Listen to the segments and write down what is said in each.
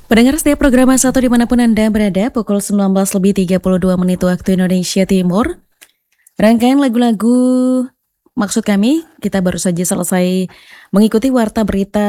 Pendengar setiap program satu dimanapun Anda berada, pukul 19:32 waktu Indonesia Timur. Rangkaian lagu-lagu maksud kami, kita baru saja selesai mengikuti warta berita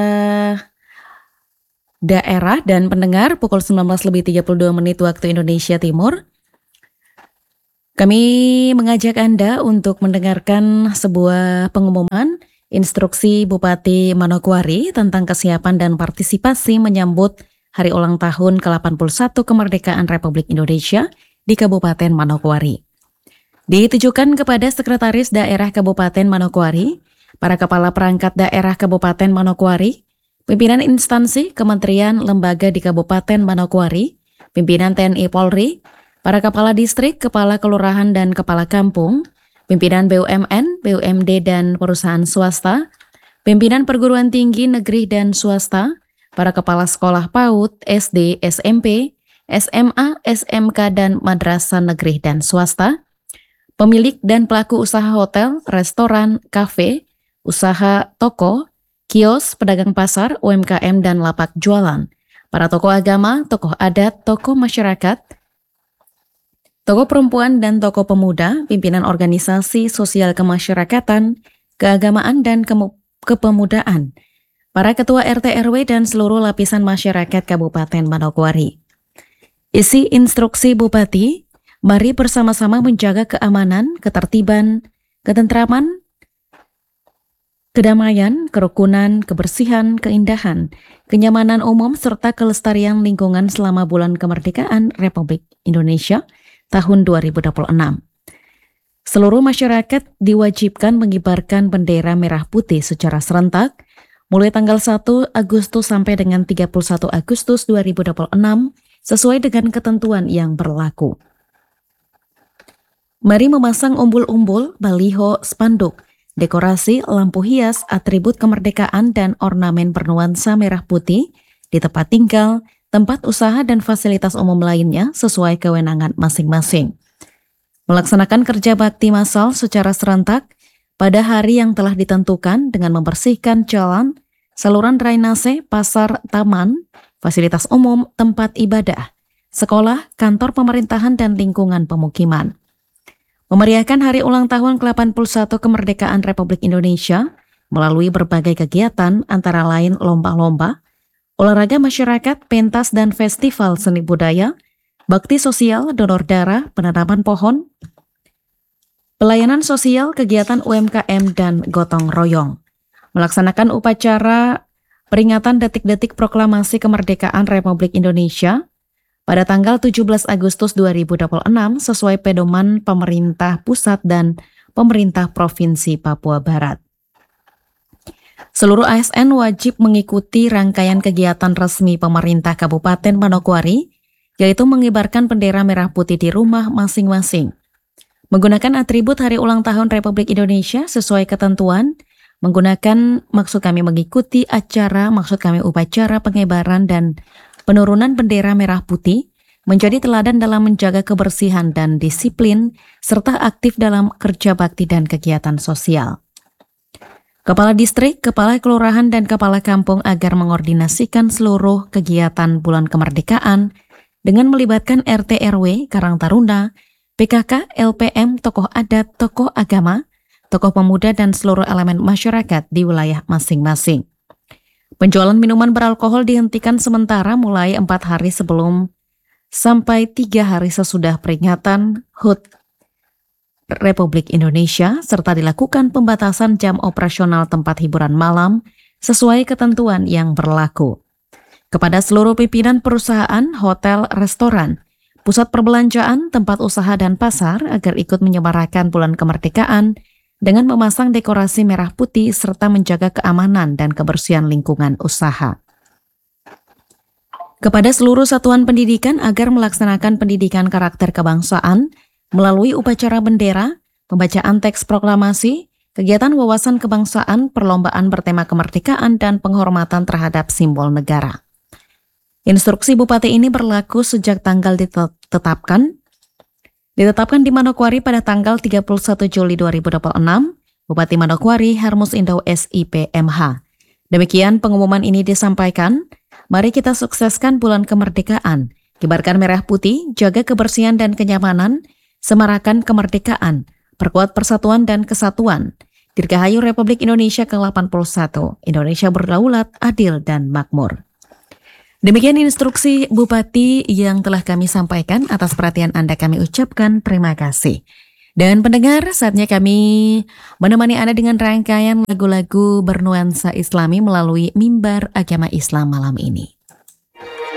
daerah dan pendengar pukul 19:32 waktu Indonesia Timur. Kami mengajak Anda untuk mendengarkan sebuah pengumuman instruksi Bupati Manokwari tentang kesiapan dan partisipasi menyambut Hari Ulang Tahun ke-81 Kemerdekaan Republik Indonesia di Kabupaten Manokwari. Ditujukan kepada Sekretaris Daerah Kabupaten Manokwari, para Kepala Perangkat Daerah Kabupaten Manokwari, pimpinan instansi, kementerian, lembaga di Kabupaten Manokwari, pimpinan TNI Polri, para Kepala Distrik, Kepala Kelurahan dan Kepala Kampung, pimpinan BUMN, BUMD dan perusahaan swasta, pimpinan perguruan tinggi negeri dan swasta, para Kepala Sekolah PAUD, SD, SMP, SMA, SMK dan madrasah negeri dan swasta, pemilik dan pelaku usaha hotel, restoran, kafe, usaha toko, kios, pedagang pasar, UMKM dan lapak jualan, para tokoh agama, tokoh adat, tokoh masyarakat, tokoh perempuan dan tokoh pemuda, pimpinan organisasi sosial kemasyarakatan, keagamaan dan kepemudaan, para ketua RT RW dan seluruh lapisan masyarakat Kabupaten Manokwari. Isi instruksi Bupati, mari bersama-sama menjaga keamanan, ketertiban, ketentraman, kedamaian, kerukunan, kebersihan, keindahan, kenyamanan umum, serta kelestarian lingkungan selama bulan kemerdekaan Republik Indonesia tahun 2026. Seluruh masyarakat diwajibkan mengibarkan bendera merah putih secara serentak mulai tanggal 1 Agustus sampai dengan 31 Agustus 2026 sesuai dengan ketentuan yang berlaku. Mari memasang umbul-umbul, baliho, spanduk, dekorasi, lampu hias, atribut kemerdekaan dan ornamen bernuansa merah putih di tempat tinggal, tempat usaha dan fasilitas umum lainnya sesuai kewenangan masing-masing. Melaksanakan kerja bakti massal secara serentak pada hari yang telah ditentukan dengan membersihkan jalan, saluran drainase, pasar, taman, fasilitas umum, tempat ibadah, sekolah, kantor pemerintahan dan lingkungan pemukiman. Memeriahkan Hari Ulang Tahun ke-81 Kemerdekaan Republik Indonesia melalui berbagai kegiatan antara lain lomba-lomba, olahraga masyarakat, pentas dan festival seni budaya, bakti sosial, donor darah, penanaman pohon, pelayanan sosial, kegiatan UMKM, dan gotong royong. Melaksanakan upacara peringatan detik-detik proklamasi kemerdekaan Republik Indonesia pada tanggal 17 Agustus 2026 sesuai pedoman pemerintah pusat dan pemerintah Provinsi Papua Barat. Seluruh ASN wajib mengikuti rangkaian kegiatan resmi pemerintah Kabupaten Manokwari, yaitu mengibarkan bendera merah putih di rumah masing-masing, menggunakan atribut Hari Ulang Tahun Republik Indonesia sesuai ketentuan, menggunakan mengikuti upacara pengibaran dan penurunan bendera merah putih, menjadi teladan dalam menjaga kebersihan dan disiplin, serta aktif dalam kerja bakti dan kegiatan sosial. Kepala Distrik, Kepala Kelurahan, dan Kepala Kampung agar mengordinasikan seluruh kegiatan bulan kemerdekaan dengan melibatkan RT RW, Karang Taruna, PKK, LPM, tokoh adat, tokoh agama, tokoh pemuda, dan seluruh elemen masyarakat di wilayah masing-masing. Penjualan minuman beralkohol dihentikan sementara mulai 4 hari sebelum sampai 3 hari sesudah peringatan HUT Republik Indonesia, serta dilakukan pembatasan jam operasional tempat hiburan malam sesuai ketentuan yang berlaku. Kepada seluruh pimpinan perusahaan, hotel, restoran, pusat perbelanjaan, tempat usaha dan pasar agar ikut menyemarakan bulan kemerdekaan dengan memasang dekorasi merah putih serta menjaga keamanan dan kebersihan lingkungan usaha. Kepada seluruh satuan pendidikan agar melaksanakan pendidikan karakter kebangsaan melalui upacara bendera, pembacaan teks proklamasi, kegiatan wawasan kebangsaan, perlombaan bertema kemerdekaan, dan penghormatan terhadap simbol negara. Instruksi Bupati ini berlaku sejak tanggal ditetapkan di Manokwari pada tanggal 31 Juli 2026, Bupati Manokwari Hermus Indo SIP MH. Demikian pengumuman ini disampaikan Mari kita sukseskan bulan kemerdekaan. Kibarkan merah putih, jaga kebersihan dan kenyamanan, semarakan kemerdekaan, perkuat persatuan dan kesatuan. Dirgahayu Republik Indonesia ke-81, Indonesia berdaulat, adil, dan makmur. Demikian instruksi Bupati yang telah kami sampaikan. Atas perhatian Anda kami ucapkan terima kasih. Dan pendengar, saatnya kami menemani Anda dengan rangkaian lagu-lagu bernuansa Islami melalui Mimbar Agama Islam malam ini.